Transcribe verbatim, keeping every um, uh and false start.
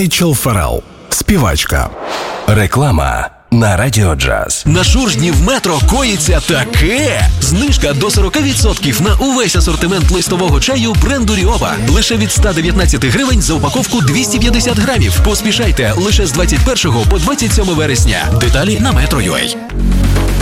Рейчел Феррелл, співачка. Реклама на Радіо Джаз. На Шуржні в Метро коїться таке! Знижка до сорок відсотків на увесь асортимент листового чаю бренду Ріоба. Лише від ста дев'ятнадцяти гривень за упаковку двісті п'ятдесят грамів. Поспішайте, лише з двадцять першого по двадцять сьоме вересня. Деталі на метро крапка ю а.